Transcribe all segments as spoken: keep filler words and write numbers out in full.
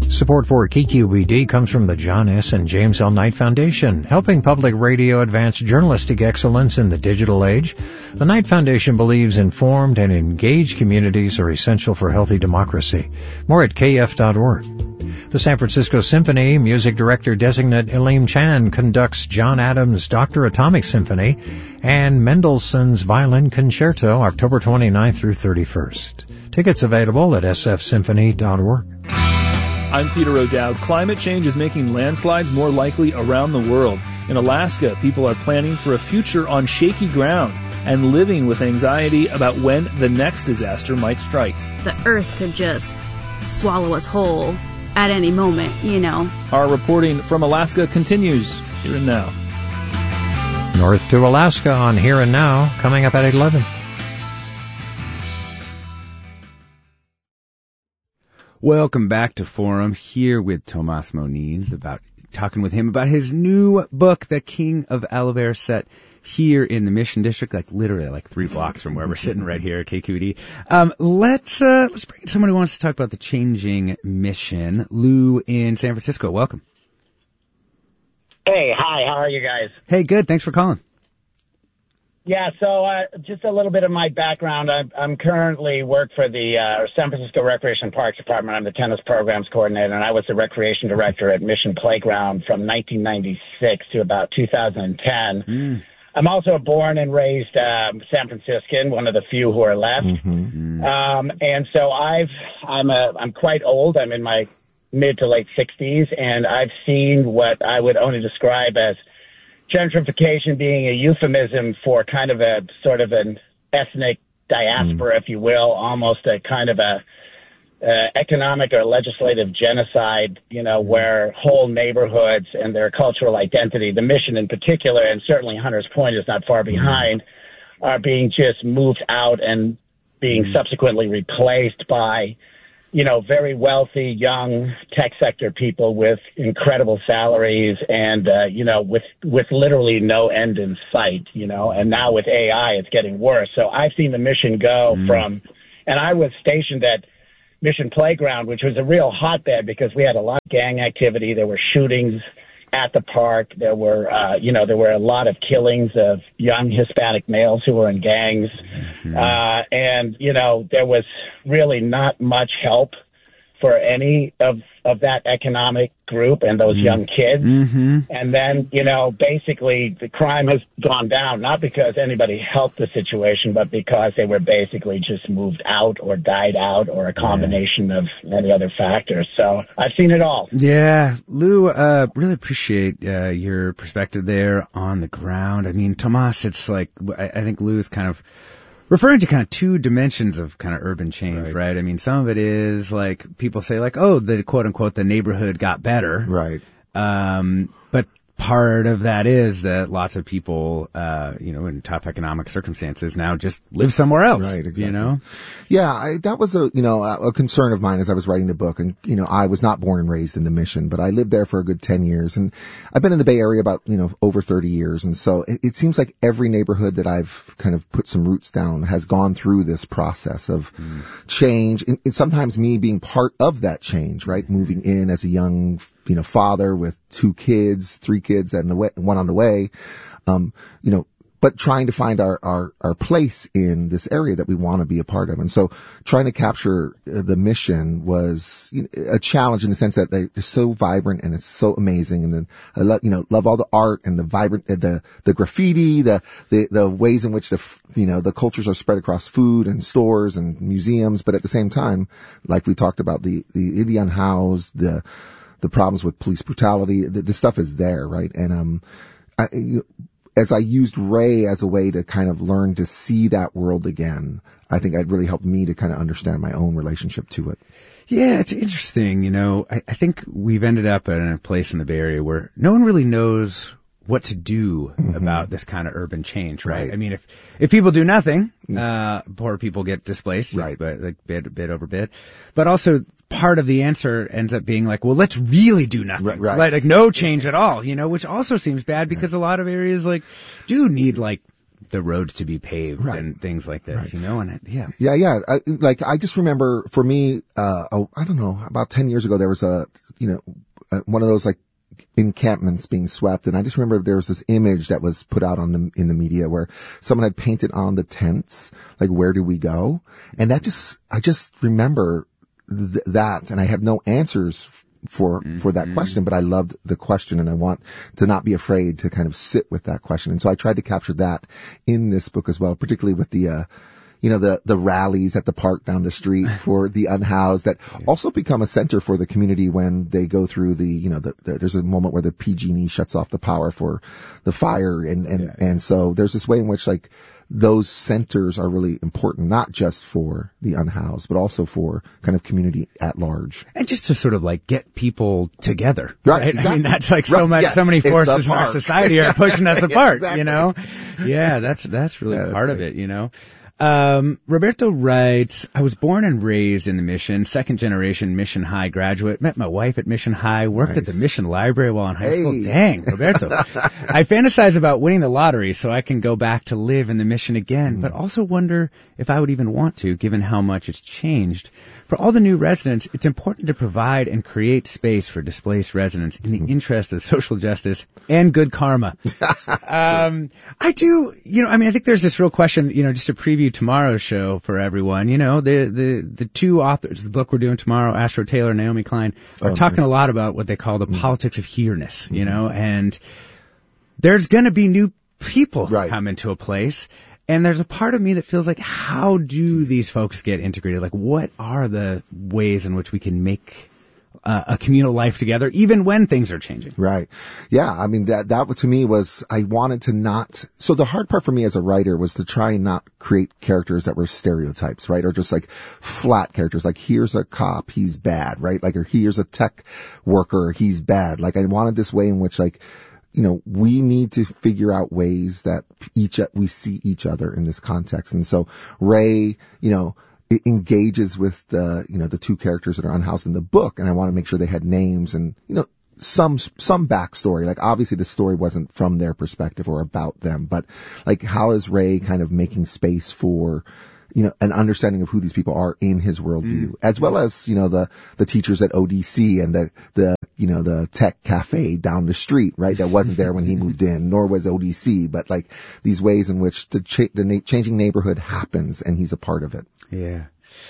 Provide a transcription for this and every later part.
Support for K Q B D comes from the John S. and James L. Knight Foundation, helping public radio advance journalistic excellence in the digital age. The Knight Foundation believes informed and engaged communities are essential for healthy democracy. More at K F dot org. The San Francisco Symphony music director designate Elaine Chan conducts John Adams' Doctor Atomic Symphony and Mendelssohn's Violin Concerto October twenty-ninth through thirty-first. Tickets available at S F symphony dot org. I'm Peter O'Dowd. Climate change is making landslides more likely around the world. In Alaska, people are planning for a future on shaky ground and living with anxiety about when the next disaster might strike. The earth could just swallow us whole at any moment, you know. Our reporting from Alaska continues here and now. North to Alaska on Here and Now, coming up at eleven. Welcome back to Forum, here with Tomas Moniz, about talking with him about his new book, The King of Alaver, set here in the Mission District, like literally like three blocks from where we're sitting right here at K Q E D. Um, let's uh, let's bring in someone who wants to talk about the changing mission. Lou in San Francisco, welcome. Hey, hi, how are you guys? Hey, good. Thanks for calling. Yeah, so uh, just a little bit of my background. I'm, I'm currently work for the uh, San Francisco Recreation and Parks Department. I'm the tennis programs coordinator, and I was the recreation director at Mission Playground from nineteen ninety-six to about two thousand ten. Mm. I'm also a born and raised um, San Franciscan, one of the few who are left. Mm-hmm. Um, and so I've, I'm a, I'm quite old. I'm in my mid to late sixties, and I've seen what I would only describe as gentrification being a euphemism for kind of a sort of an ethnic diaspora, mm. if you will, almost a kind of a uh, economic or legislative genocide, you know, where whole neighborhoods and their cultural identity, the Mission in particular, and certainly Hunters Point is not far behind, mm. are being just moved out and being mm. subsequently replaced by, you know, very wealthy, young tech sector people with incredible salaries and, uh, you know, with, with literally no end in sight, you know, and now with A I, it's getting worse. So I've seen the Mission go mm. from, and I was stationed at Mission Playground, which was a real hotbed because we had a lot of gang activity. There were shootings at the park. There were, uh, you know, there were a lot of killings of young Hispanic males who were in gangs. Mm-hmm. Uh, and, you know, there was really not much help for any of, of that economic group and those mm-hmm. young kids. Mm-hmm. And then, you know, basically the crime has gone down, not because anybody helped the situation, but because they were basically just moved out or died out or a combination yeah. of many other factors. So I've seen it all. Yeah. Lou, uh, really appreciate uh, your perspective there on the ground. I mean, Tomas, it's like, I, I think Lou is kind of referring to kind of two dimensions of kind of urban change, right. right? I mean, some of it is like people say like, oh, the quote unquote, the neighborhood got better. Right. Um, but part of that is that lots of people, uh, you know, in tough economic circumstances now just live somewhere else. Right, exactly. You know? Yeah, I, that was a, you know, a, a concern of mine as I was writing the book. And, you know, I was not born and raised in the Mission, but I lived there for a good ten years. And I've been in the Bay Area about, you know, over thirty years. And so it, it seems like every neighborhood that I've kind of put some roots down has gone through this process of mm. change. And, and sometimes me being part of that change, right? Moving in as a young, you know, father with two kids, three kids and the way, one on the way, um, you know, but trying to find our, our, our place in this area that we want to be a part of. And so trying to capture the Mission was, you know, a challenge in the sense that they're so vibrant and it's so amazing. And then I love, you know, love all the art and the vibrant, the, the graffiti, the, the, the ways in which the, you know, the cultures are spread across food and stores and museums. But at the same time, like we talked about, the, the, the unhoused, the, the problems with police brutality, the, the stuff is there, right? And, um, I, you, as I used Ray as a way to kind of learn to see that world again, I think it really helped me to kind of understand my own relationship to it. Yeah, it's interesting. You know, I, I think we've ended up in a place in the Bay Area where no one really knows what to do mm-hmm. about this kind of urban change, right? right? I mean, if if people do nothing, uh, poor people get displaced, right? But like bid, bid over bid. But also part of the answer ends up being like, well, let's really do nothing, right? right. Like, like no change at all, you know, which also seems bad because right. a lot of areas like do need like the roads to be paved Right. and things like this, Right. you know, and it, yeah. Yeah, yeah. I, like I just remember, for me, uh, oh, I don't know, about ten years ago, there was a, you know, uh, one of those like encampments being swept, and I just remember there was this image that was put out on the in the media where someone had painted on the tents, like, where do we go? And that just, I just remember th- that, and I have no answers for Mm-hmm. for that question, but I loved the question, and I want to not be afraid to kind of sit with that question. And so I tried to capture that in this book as well, particularly with the uh you know, the, the rallies at the park down the street for the unhoused that also become a center for the community when they go through the, you know, the, the, there's a moment where the P G and E shuts off the power for the fire. And, and, Yeah, yeah. and so there's this way in which, like, those centers are really important, not just for the unhoused, but also for kind of community at large. And just to sort of like get people together, Right, right? I exactly. mean, that's like so Right, much, yeah, so many it's a forces in our park. society are pushing us Yeah, apart, exactly. you know? Yeah, that's, that's really Yeah, that's part of great. it, you know? Um, Roberto writes, I was born and raised in the Mission, second generation Mission High graduate, met my wife at Mission High, worked at Nice. the Mission Library while in high Hey. school. Dang, Roberto. I fantasize about winning the lottery so I can go back to live in the Mission again, but also wonder if I would even want to, given how much it's changed. For all the new residents, it's important to provide and create space for displaced residents in the interest of social justice and good karma. um, I do, you know, I mean, I think there's this real question, you know, just to preview tomorrow's show for everyone. You know, the the the two authors, the book we're doing tomorrow, Astro Taylor and Naomi Klein, are Oh, talking nice. a lot about what they call the politics of here-ness, you know, and there's going to be new people who Right. come into a place. And there's a part of me that feels like, how do these folks get integrated? Like, what are the ways in which we can make uh, a communal life together, even when things are changing? Right. Yeah. I mean, that, that to me was, I wanted to not, so the hard part for me as a writer was to try and not create characters that were stereotypes, right? Or just like flat characters, like here's a cop, he's bad, right? Like, or here's a tech worker, he's bad. Like, I wanted this way in which, like, you know, we need to figure out ways that each, we see each other in this context. And so Ray, you know, it engages with the, you know, the two characters that are unhoused in the book. And I want to make sure they had names and, you know, some, some backstory. Like, obviously the story wasn't from their perspective or about them, but like, how is Ray kind of making space for, you know, an understanding of who these people are in his worldview, mm. as well as, you know, the, the teachers at O D C and the, the, you know, the tech cafe down the street, right? That wasn't there when he moved in, nor was O D C, but like these ways in which the, cha- the na- changing neighborhood happens and he's a part of it. Yeah.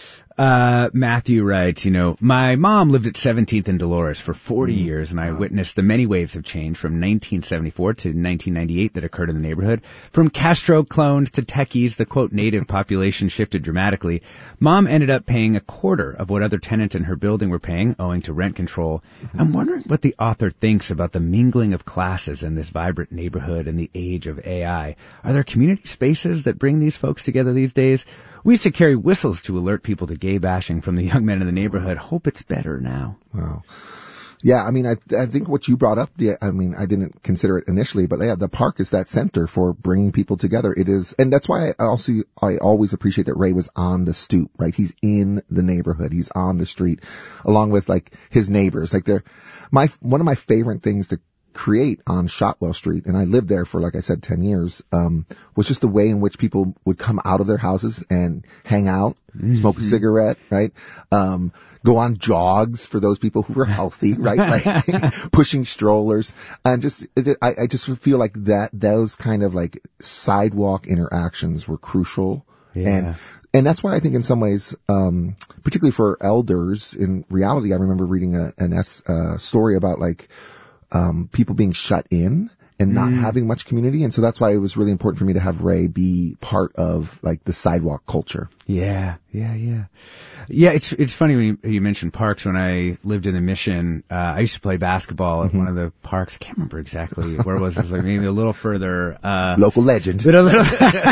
Uh, Matthew writes, you know, my mom lived at seventeenth and Dolores for forty mm. years, and I wow. witnessed the many waves of change from nineteen seventy-four to nineteen ninety-eight that occurred in the neighborhood. From Castro clones to techies, the quote native population shifted dramatically. Mom ended up paying a quarter of what other tenants in her building were paying, owing to rent control. Mm-hmm. I'm wondering what the author thinks about the mingling of classes in this vibrant neighborhood in the age of A I. Are there community spaces that bring these folks together these days? We used to carry whistles to alert people to gay bashing from the young men in the neighborhood. Hope it's better now. Wow. Yeah, I mean, I I think what you brought up, the I mean, I didn't consider it initially, but yeah, the park is that center for bringing people together. It is, and that's why I also, I always appreciate that Ray was on the stoop, right? He's in the neighborhood. He's on the street, along with like his neighbors. Like they're, my, one of my favorite things to create on Shotwell Street, and I lived there for, like I said, ten years, um, was just the way in which people would come out of their houses and hang out, mm-hmm. smoke a cigarette, right? Um, go on jogs for those people who were healthy, right? Like pushing strollers, and just, it, I, I just feel like that, those kind of like sidewalk interactions were crucial. Yeah. And, and that's why I think in some ways, um, particularly for elders in reality, I remember reading a, an S, uh, story about like, um, people being shut in and not mm. having much community. And so that's why it was really important for me to have Ray be part of like the sidewalk culture. Yeah, yeah, yeah. Yeah, it's it's funny when you, you mentioned parks. When I lived in the Mission, uh, I used to play basketball at mm-hmm. one of the parks. I can't remember exactly where it was. It was like maybe a little further. Uh, Local legend. But a little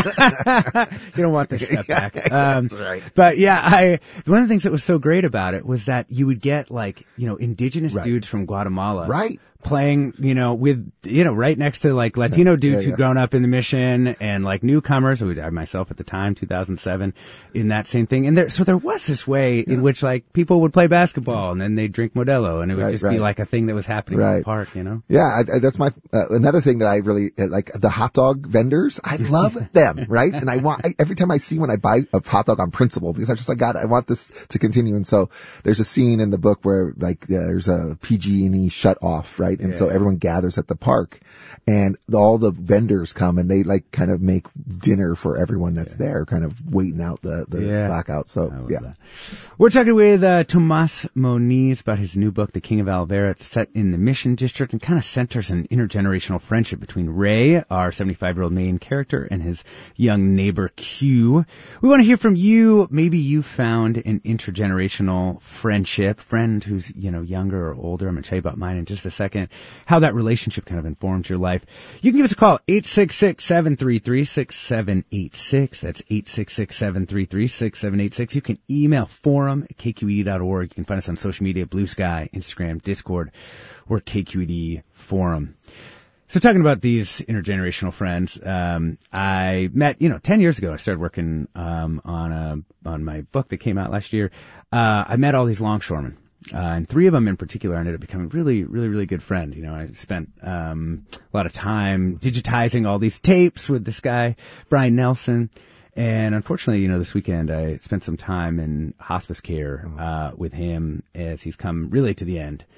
you don't want to step back. Um, right. But yeah, I one of the things that was so great about it was that you would get like, you know, indigenous right. dudes from Guatemala. Right. Playing, you know, with, you know, right next to like Latino dudes yeah, yeah. who'd grown up in the Mission and like newcomers, who I myself at the time, two thousand seven, in that same same thing. And there, so there was this way yeah. in which like people would play basketball and then they'd drink Modelo, and it would right, just right. be like a thing that was happening right. in the park, you know? Yeah, I, I, that's my uh, another thing that I really uh, like. The hot dog vendors, I love them, right? And I want I, every time I see one, I buy a hot dog on principle because I'm just like, God, I want this to continue. And so there's a scene in the book where like uh, there's a P G and E shut off, right? And yeah. so everyone gathers at the park, and all the vendors come and they like kind of make dinner for everyone that's yeah. there, kind of waiting out the the yeah. blackout. So yeah, that. We're talking with uh, Tomas Moniz about his new book, The King of Alavera. It's set in the Mission District and kind of centers an intergenerational friendship between Ray, our seventy-five-year-old main character, and his young neighbor Q. We want to hear from you. Maybe you found an intergenerational friendship, friend who's, you know, younger or older. I'm going to tell you about mine in just a second, how that relationship kind of informed your life. You can give us a call, eight six six, seven three three, six seven eight six. That's eight six six, seven three three, six seven eight six. You can email forum at k q e d dot org. You can find us on social media, Blue Sky, Instagram, Discord, or K Q E D Forum. So talking about these intergenerational friends, um, I met, you know, ten years ago, I started working, um, on a, on my book that came out last year. Uh, I met all these longshoremen. Uh, and three of them in particular ended up becoming really, really, really good friends. You know, I spent, um, a lot of time digitizing all these tapes with this guy, Brian Nelson. And unfortunately, you know, this weekend I spent some time in hospice care, uh, with him as he's come really to the end.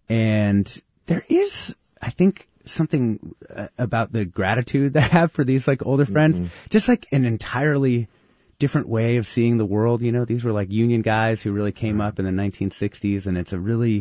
And there is, I think, something about the gratitude that I have for these like older friends, mm-hmm. just like an entirely different way of seeing the world. You know, these were like union guys who really came up in the nineteen sixties, and it's a really,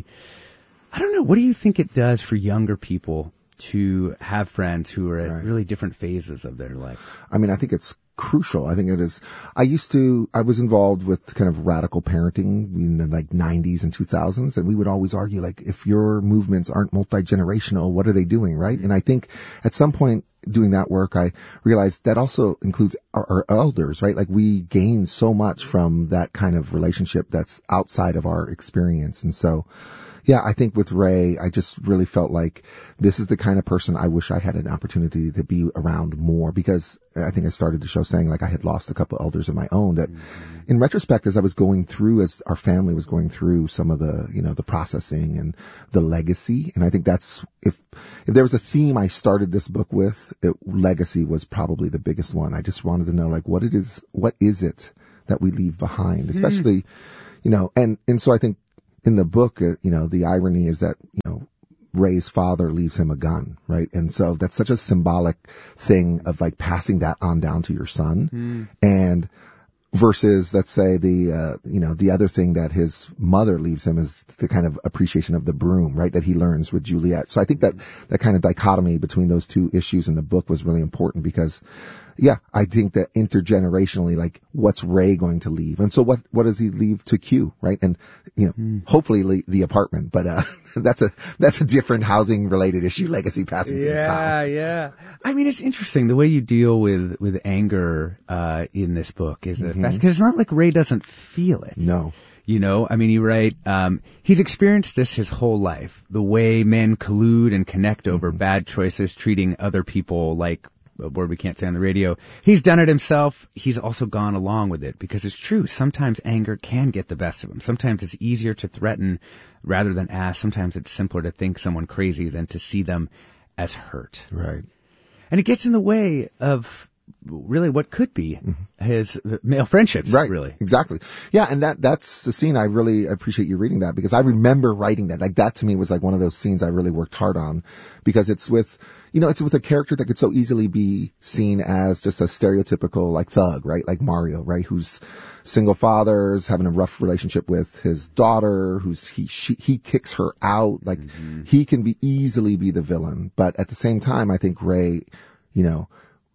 I don't know, what do you think it does for younger people to have friends who are at right. really different phases of their life? I mean, I think it's crucial. I think it is. I used to, I was involved with kind of radical parenting in the like nineties and two thousands, and we would always argue like, if your movements aren't multi-generational, what are they doing, right? And I think at some point doing that work, I realized that also includes our, our elders, right? Like we gain so much from that kind of relationship that's outside of our experience. And so, yeah, I think with Ray, I just really felt like this is the kind of person I wish I had an opportunity to be around more, because I think I started the show saying like I had lost a couple elders of my own that mm-hmm. in retrospect, as I was going through, as our family was going through some of the, you know, the processing and the legacy. And I think that's, if, if there was a theme I started this book with, it, legacy was probably the biggest one. I just wanted to know like what it is, what is it that we leave behind, especially, mm-hmm. you know, and, and so I think, in the book, uh, you know, the irony is that, you know, Ray's father leaves him a gun, right? And so that's such a symbolic thing of like passing that on down to your son. Mm. And versus, let's say, the, uh, you know, the other thing that his mother leaves him is the kind of appreciation of the broom, right? That he learns with Juliet. So I think that, that kind of dichotomy between those two issues in the book was really important because, yeah, I think that intergenerationally, like, what's Ray going to leave? And so what, what does he leave to Q, right? And, you know, mm. hopefully le- the apartment, but, uh, that's a, that's a different housing related issue, legacy passing. Yeah, yeah. I mean, it's interesting the way you deal with, with anger, uh, in this book is mm-hmm. because it's not like Ray doesn't feel it. No. You know, I mean, you write, um, he's experienced this his whole life, the way men collude and connect over mm-hmm. bad choices, treating other people like, a word we can't say on the radio. He's done it himself. He's also gone along with it because it's true. Sometimes anger can get the best of him. Sometimes it's easier to threaten rather than ask. Sometimes it's simpler to think someone crazy than to see them as hurt. Right. And it gets in the way of really what could be mm-hmm. his male friendships. Right. Really. Exactly. Yeah. And that, that's the scene. I really appreciate you reading that because I remember writing that. Like that to me was like one of those scenes I really worked hard on because it's with, you know, it's with a character that could so easily be seen as just a stereotypical like thug, right? Like Mario, right? Who's single fathers, having a rough relationship with his daughter, who's he, she, he kicks her out. Like mm-hmm. he can be easily be the villain. But at the same time, I think Ray, you know,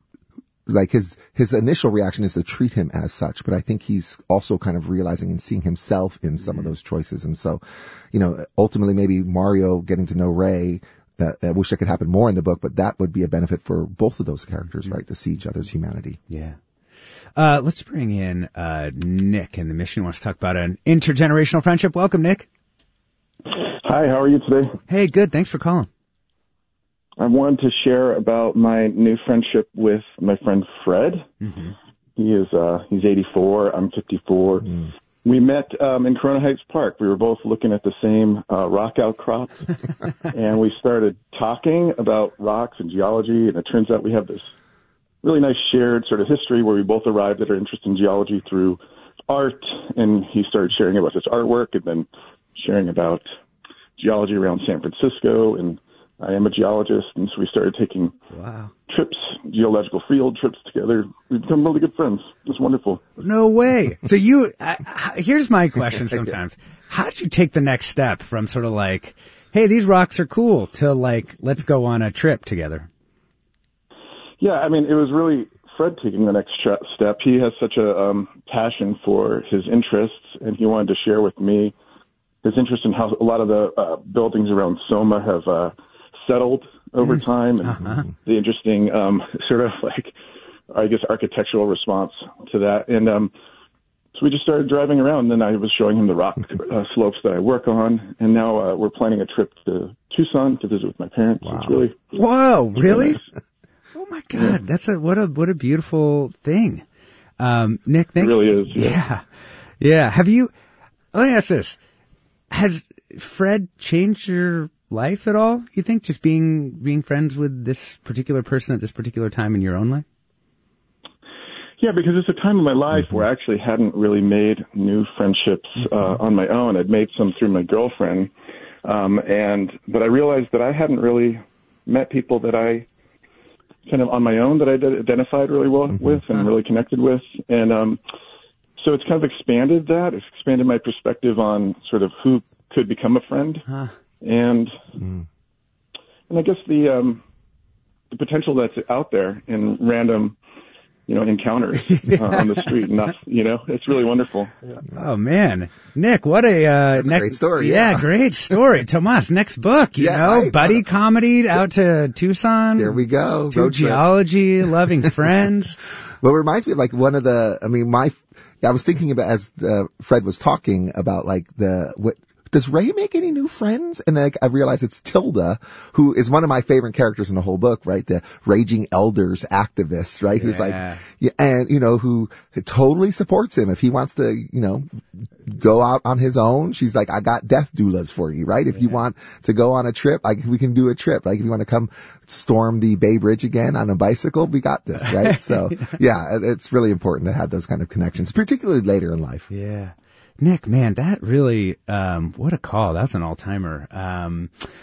like his, his initial reaction is to treat him as such, but I think he's also kind of realizing and seeing himself in some mm-hmm. of those choices. And so, you know, ultimately maybe Mario getting to know Ray, uh, I wish that could happen more in the book, but that would be a benefit for both of those characters, mm-hmm. right? To see each other's humanity. Yeah. Uh, let's bring in, uh, Nick in the Mission. He wants to talk about an intergenerational friendship. Welcome, Nick. Hi, how are you today? Hey, good. Thanks for calling. I wanted to share about my new friendship with my friend Fred. Mm-hmm. He is, uh, he's eighty-four. I'm fifty-four. Mm. We met um, in Corona Heights Park. We were both looking at the same uh, rock outcrop, and we started talking about rocks and geology, and it turns out we have this really nice shared sort of history where we both arrived at our interest in geology through art, and he started sharing about his artwork and then sharing about geology around San Francisco, and I am a geologist, and so we started taking wow. trips, geological field trips together. We've become really good friends. It's wonderful. No way. So you, uh, here's my question sometimes. How did you take the next step from sort of like, hey, these rocks are cool, to like, let's go on a trip together? Yeah, I mean, it was really Fred taking the next tra- step. He has such a um, passion for his interests, and he wanted to share with me his interest in how a lot of the uh, buildings around Soma have uh, settled over time, and uh-huh. the interesting um, sort of like, I guess, architectural response to that. And um, so we just started driving around, and then I was showing him the rock uh, slopes that I work on, and now uh, we're planning a trip to Tucson to visit with my parents. Wow. It's really Whoa, really? Nice. Oh my God, yeah. that's a what a what a beautiful thing. Um, Nick, thank it really you. is. Yeah. yeah, yeah. Have you? Let me ask this: has Fred changed your life at all, you think, just being being friends with this particular person at this particular time in your own life? Yeah, because it's a time in my life mm-hmm. where I actually hadn't really made new friendships mm-hmm. uh, on my own. I'd made some through my girlfriend, um, and but I realized that I hadn't really met people that I kind of on my own that I identified really well mm-hmm. with and really connected with. And um, so it's kind of expanded that. It's expanded my perspective on sort of who could become a friend. Huh. And mm. and I guess the um, the potential that's out there in random, you know, encounters yeah. uh, on the street. Not, you know, it's really wonderful. Yeah. Oh man, Nick, what a, uh, that's a next, great story. Yeah, yeah. great story. Tomas, next book, you yeah, know, right. buddy comedy out to Tucson. There we go. Two geology, loving friends. Well, it reminds me of like one of the, I mean, my, I was thinking about as uh, Fred was talking about like the, what, does Ray make any new friends? And then like, I realized it's Tilda, who is one of my favorite characters in the whole book, right? The raging elders activist, right? Yeah. Who's like, yeah, and you know, who totally supports him. If he wants to, you know, go out on his own, she's like, I got death doulas for you, right? If yeah. you want to go on a trip, like we can do a trip. Like if you want to come storm the Bay Bridge again on a bicycle, we got this, right? So yeah, it's really important to have those kind of connections, particularly later in life. Yeah. Nick, man, that really, um, what a call. That's an all-timer. Um,